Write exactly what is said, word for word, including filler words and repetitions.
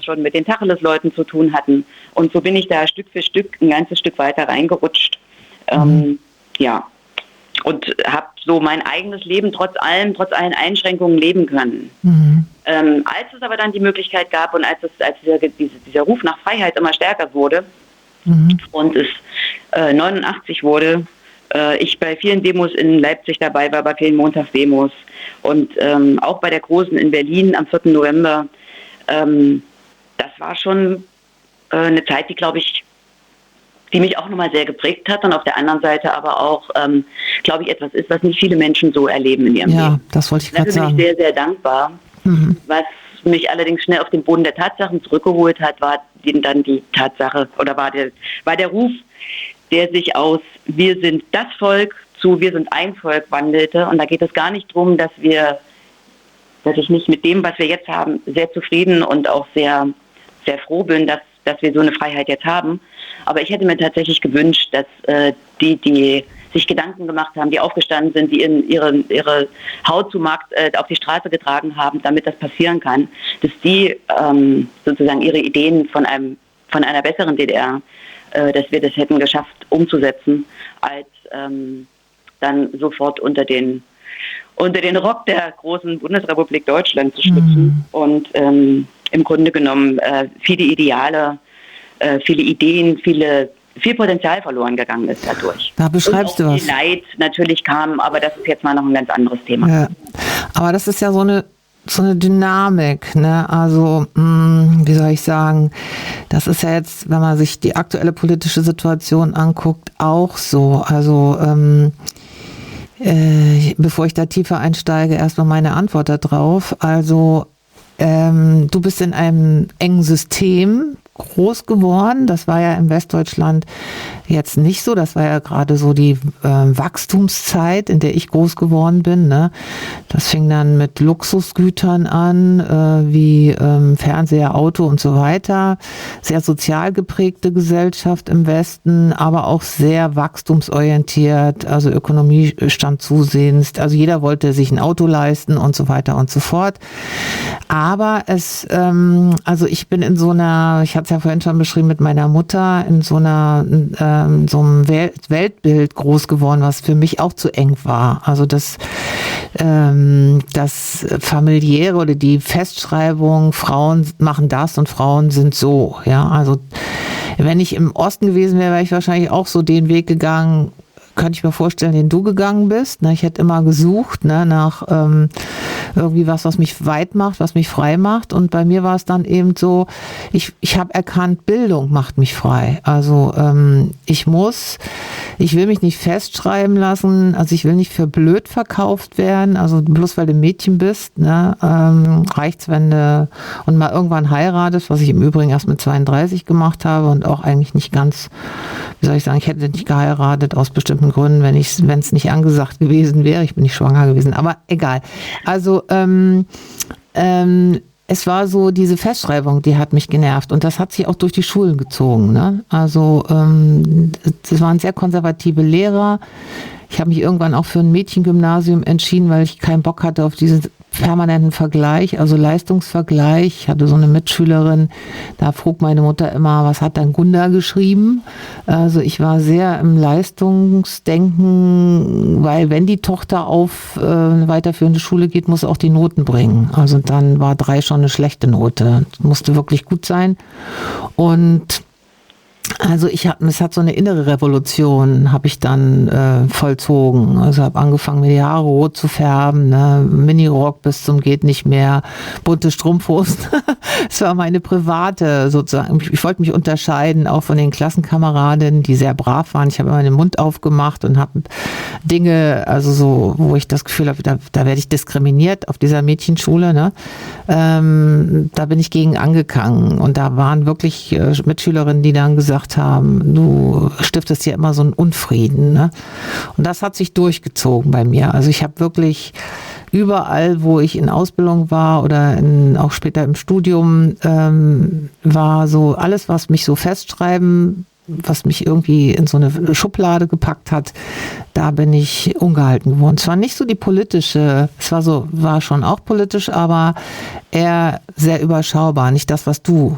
schon mit den Tacheles-Leuten zu tun hatten. Und so bin ich da Stück für Stück ein ganzes Stück weiter reingerutscht. Mhm. Ähm, ja, und habe so mein eigenes Leben trotz allem, trotz allen Einschränkungen leben können. Mhm. Ähm, als es aber dann die Möglichkeit gab und als, es, als dieser, dieser, dieser Ruf nach Freiheit immer stärker wurde mhm. und es äh, neunundachtzig wurde, äh, ich bei vielen Demos in Leipzig dabei war, bei vielen Montagsdemos und ähm, auch bei der großen in Berlin am vierten November, ähm, das war schon äh, eine Zeit, die, glaube ich, die mich auch nochmal sehr geprägt hat und auf der anderen Seite aber auch, ähm, glaube ich, etwas ist, was nicht viele Menschen so erleben in ihrem ja, Leben. Ja, das wollte ich gerade sagen. Dafür bin ich sehr, sehr dankbar. Mhm. Was mich allerdings schnell auf den Boden der Tatsachen zurückgeholt hat, war dann die Tatsache, oder war der, war der Ruf, der sich aus wir sind das Volk zu wir sind ein Volk wandelte. Und da geht es gar nicht darum, dass wir, dass ich nicht mit dem, was wir jetzt haben, sehr zufrieden und auch sehr, sehr froh bin, dass, dass wir so eine Freiheit jetzt haben. Aber ich hätte mir tatsächlich gewünscht, dass äh, die, die sich Gedanken gemacht haben, die aufgestanden sind, die in ihre, ihre Haut zu Markt äh, auf die Straße getragen haben, damit das passieren kann, dass die ähm, sozusagen ihre Ideen von einem von einer besseren D D R, äh, dass wir das hätten geschafft umzusetzen, als ähm, dann sofort unter den unter den Rock der großen Bundesrepublik Deutschland zu schlüpfen mhm. und ähm, im Grunde genommen äh, viele Ideale, äh, viele Ideen, viele viel Potenzial verloren gegangen ist dadurch. Da beschreibst und auch du was. Viel Leid natürlich kam, aber das ist jetzt mal noch ein ganz anderes Thema. Ja. Aber das ist ja so eine so eine Dynamik, ne? Also mh, wie soll ich sagen, das ist ja jetzt, wenn man sich die aktuelle politische Situation anguckt, auch so. Also ähm, äh, bevor ich da tiefer einsteige, erstmal meine Antwort darauf. Also ähm, du bist in einem engen System groß geworden. Das war ja in Westdeutschland jetzt nicht so. Das war ja gerade so die äh, Wachstumszeit, in der ich groß geworden bin. Ne? Das fing dann mit Luxusgütern an, äh, wie ähm, Fernseher, Auto und so weiter. Sehr sozial geprägte Gesellschaft im Westen, aber auch sehr wachstumsorientiert. Also Ökonomie stand zusehends. Also jeder wollte sich ein Auto leisten und so weiter und so fort. Aber es, ähm, also ich bin in so einer, ich hatte es ja vorhin schon beschrieben, mit meiner Mutter in so einer, ähm, so einem Welt- Weltbild groß geworden, was für mich auch zu eng war. Also das, ähm, das familiäre oder die Festschreibung, Frauen machen das und Frauen sind so, ja. Also wenn ich im Osten gewesen wäre, wäre ich wahrscheinlich auch so den Weg gegangen, könnte ich mir vorstellen, den du gegangen bist. Ich hätte immer gesucht ne, nach ähm, irgendwie was, was mich weit macht, was mich frei macht. Und bei mir war es dann eben so, ich, ich habe erkannt, Bildung macht mich frei. Also ähm, ich muss, ich will mich nicht festschreiben lassen, also ich will nicht für blöd verkauft werden, also bloß weil du Mädchen bist, ne, ähm, reicht's, wenn du und mal irgendwann heiratest, was ich im Übrigen erst mit zweiunddreißig gemacht habe und auch eigentlich nicht ganz, wie soll ich sagen, ich hätte nicht geheiratet aus bestimmten Gründen, wenn ich, wenn es nicht angesagt gewesen wäre. Ich bin nicht schwanger gewesen, aber egal. Also ähm, ähm, es war so diese Festschreibung, die hat mich genervt und das hat sich auch durch die Schulen gezogen. Ne? Also ähm, das waren sehr konservative Lehrer. Ich habe mich irgendwann auch für ein Mädchengymnasium entschieden, weil ich keinen Bock hatte auf diesen permanenten Vergleich, also Leistungsvergleich. Ich hatte so eine Mitschülerin, da frug meine Mutter immer, was hat dann Gunda geschrieben? Also ich war sehr im Leistungsdenken, weil wenn die Tochter auf äh, eine weiterführende Schule geht, muss auch die Noten bringen. Also dann war drei schon eine schlechte Note. Das musste wirklich gut sein. Und also ich habe, es hat so eine innere Revolution, habe ich dann äh, vollzogen. Also habe angefangen, mir die Haare rot zu färben, ne? Minirock bis zum geht nicht mehr, bunte Strumpfhosen. Es war meine private sozusagen. Ich, ich wollte mich unterscheiden, auch von den Klassenkameradinnen, die sehr brav waren. Ich habe immer den Mund aufgemacht und habe Dinge, also so, wo ich das Gefühl habe, da, da werde ich diskriminiert auf dieser Mädchenschule. Ne? Ähm, da bin ich gegen angegangen und da waren wirklich äh, Mitschülerinnen, die dann gesagt haben, du stiftest ja immer so einen Unfrieden. Ne? Und das hat sich durchgezogen bei mir. Also ich habe wirklich überall, wo ich in Ausbildung war oder in, auch später im Studium, ähm, war so alles, was mich so festschreiben, was mich irgendwie in so eine Schublade gepackt hat, da bin ich ungehalten geworden. Es war nicht so die politische, es war so, war schon auch politisch, aber eher sehr überschaubar. Nicht das, was du